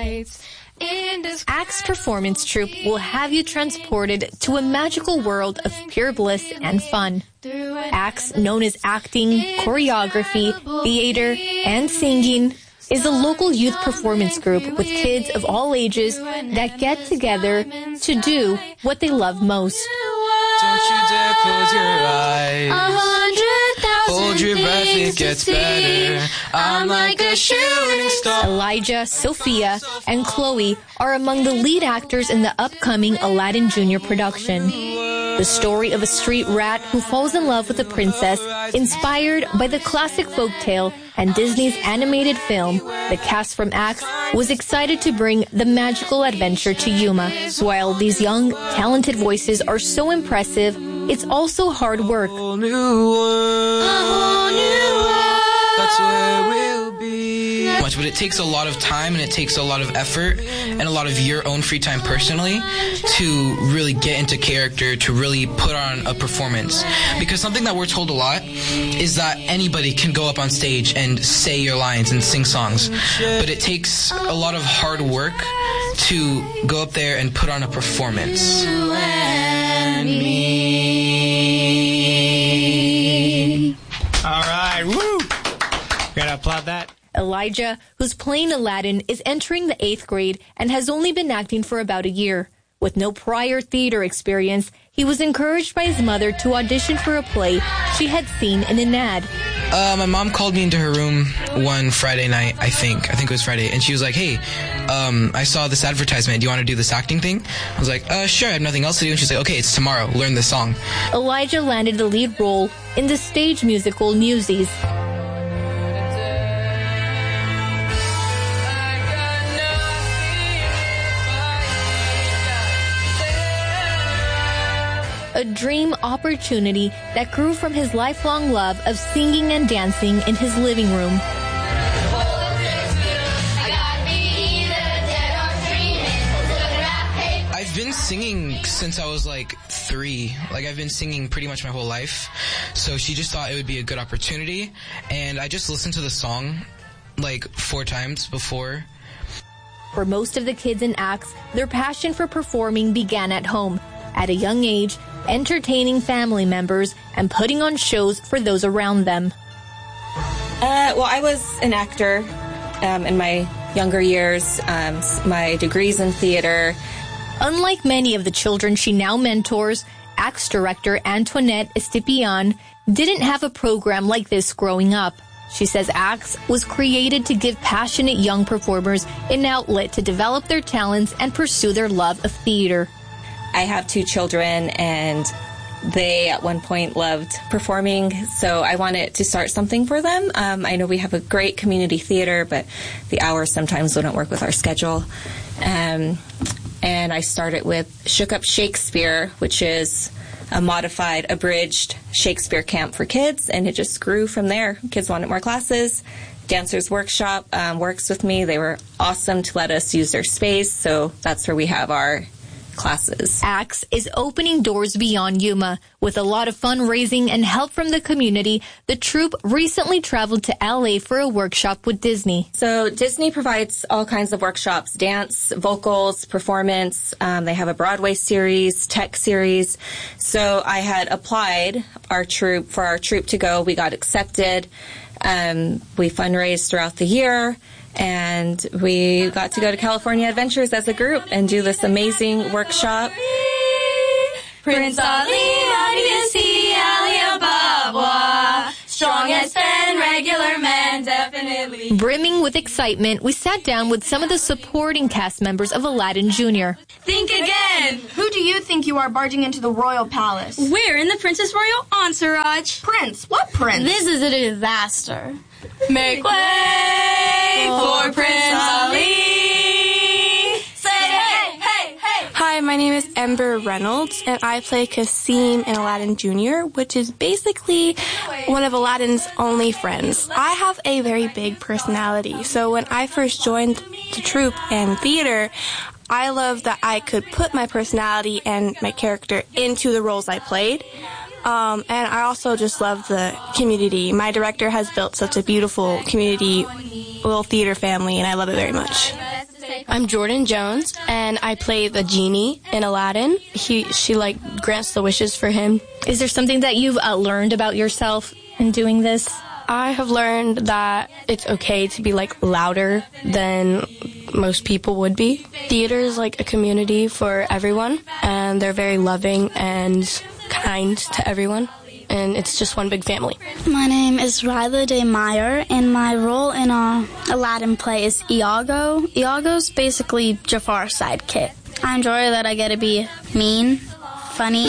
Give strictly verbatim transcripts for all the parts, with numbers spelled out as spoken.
lights. Acts Performance Troupe will have you transported to a magical world of pure bliss and fun. Acts, known as acting, choreography, theater, and singing, is a local youth performance group with kids of all ages that get together to do what they love most. Don't you dare close your eyes. A hundred thousand Hold your breath, it gets better. I'm like a shooting star. Elijah, Sophia, and Chloe are among the lead actors in the upcoming Aladdin Junior production. The story of a street rat who falls in love with a princess, inspired by the classic folktale and Disney's animated film. The cast from Acts was excited to bring the magical adventure to Yuma. While these young, talented voices are so impressive, it's also hard work. A whole new world. A whole new world. That's where we'll be. Much, but it takes a lot of time and it takes a lot of effort and a lot of your own free time personally to really get into character, to really put on a performance. Because something that we're told a lot is that anybody can go up on stage and say your lines and sing songs. But it takes a lot of hard work to go up there and put on a performance. You and me. All right, woo! Gotta applaud that. Elijah, who's playing Aladdin, is entering the eighth grade and has only been acting for about a year. With no prior theater experience, he was encouraged by his mother to audition for a play she had seen in an ad. Uh, my mom called me into her room one Friday night, I think. I think it was Friday. And she was like, hey, um, I saw this advertisement. Do you want to do this acting thing? I was like, uh, sure, I have nothing else to do. And she's like, okay, it's tomorrow. Learn this song. Elijah landed the lead role in the stage musical Newsies. A dream opportunity that grew from his lifelong love of singing and dancing in his living room. I've been singing since I was like three. Like I've been singing pretty much my whole life. So she just thought it would be a good opportunity. And I just listened to the song like four times before. For most of the kids in Acts, their passion for performing began at home. At a young age, entertaining family members and putting on shows for those around them. Uh, well, I was an actor um, in my younger years. Um, my degree's in theater. Unlike many of the children she now mentors, Acts director Antoinette Estipian didn't have a program like this growing up. She says Acts was created to give passionate young performers an outlet to develop their talents and pursue their love of theater. I have two children, and they at one point loved performing, so I wanted to start something for them. Um, I know we have a great community theater, but the hours sometimes don't work with our schedule. Um, and I started with Shook Up Shakespeare, which is a modified, abridged Shakespeare camp for kids, and it just grew from there. Kids wanted more classes. Dancers Workshop um, works with me. They were awesome to let us use their space, so that's where we have our classes. Acts is opening doors beyond Yuma. With a lot of fundraising and help from the community, the troupe recently traveled to L A for a workshop with Disney. So Disney provides all kinds of workshops, dance, vocals, performance. Um, they have a Broadway series, tech series. So I had applied our troupe for our troupe to go. We got accepted. Um, we fundraised throughout the year. And we got to go to California Adventures as a group and do this amazing workshop. Prince Ali, Majesty, Alibaba, strongest and regular man, definitely. Brimming with excitement, we sat down with some of the supporting cast members of Aladdin Junior Think again! Who do you think you are barging into the royal palace? We're in the Princess Royal Entourage. Prince? What prince? This is a disaster. Make way for Prince Ali. Say hey, hey, hey. Hi, my name is Ember Reynolds, and I play Kasim in Aladdin Junior, which is basically one of Aladdin's only friends. I have a very big personality, so when I first joined the troupe and theater, I loved that I could put my personality and my character into the roles I played. Um, and I also just love the community. My director has built such a beautiful community, little theater family, and I love it very much. I'm Jordan Jones, and I play the genie in Aladdin. He, she like grants the wishes for him. Is there something that you've uh, learned about yourself in doing this? I have learned that it's okay to be like louder than most people would be. Theater is like a community for everyone, and they're very loving and kind to everyone. And it's just one big family. My name is Ryla Day Meyer, and my role in our Aladdin play is Iago. Iago's basically Jafar's sidekick. I enjoy that I get to be mean, funny.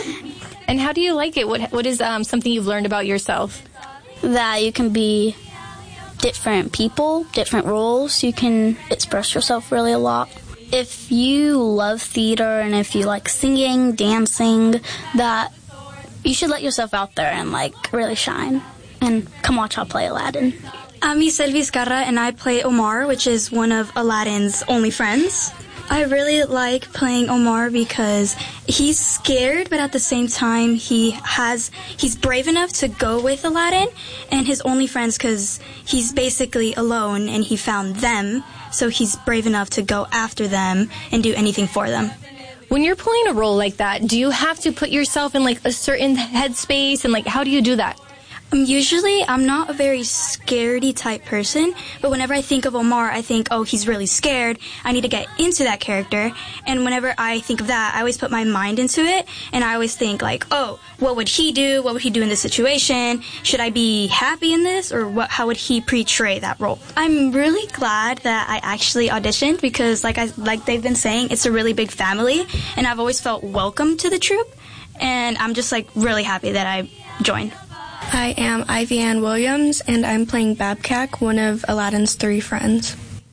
And how do you like it? What What is um, something you've learned about yourself? That you can be different people, different roles. You can express yourself really a lot. If you love theater and if you like singing, dancing, that you should let yourself out there and like really shine. And come watch how I play Aladdin. I'm Isel Vizcarra, and I play Omar, which is one of Aladdin's only friends. I really like playing Omar because he's scared, but at the same time, he has he's brave enough to go with Aladdin and his only friends because he's basically alone and he found them, so he's brave enough to go after them and do anything for them. When you're playing a role like that, do you have to put yourself in like a certain headspace, and like how do you do that? Um, usually, I'm not a very scaredy type person, but whenever I think of Omar, I think, oh, he's really scared. I need to get into that character. And whenever I think of that, I always put my mind into it, and I always think like, oh, what would he do? What would he do in this situation? Should I be happy in this, or what? How would he portray that role? I'm really glad that I actually auditioned because, like I like they've been saying, it's a really big family, and I've always felt welcome to the troupe, and I'm just like really happy that I joined. I am Ivy Ann Williams, and I'm playing Babcock, one of Aladdin's three friends.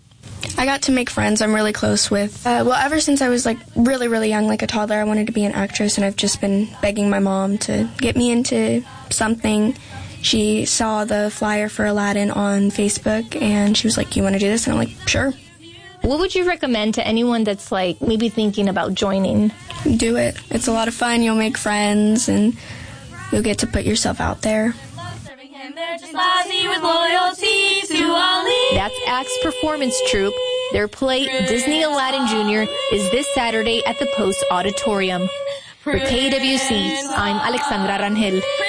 I got to make friends I'm really close with. Uh, well, ever since I was like really, really young, like a toddler, I wanted to be an actress, and I've just been begging my mom to get me into something. She saw the flyer for Aladdin on Facebook, and she was like, you want to do this? And I'm like, sure. What would you recommend to anyone that's like maybe thinking about joining? Do it. It's a lot of fun. You'll make friends, and you'll get to put yourself out there. That's Act's Performance Troupe. Their play, Disney Aladdin Junior, is this Saturday at the Post Auditorium. For K W C, I'm Alexandra Rangel.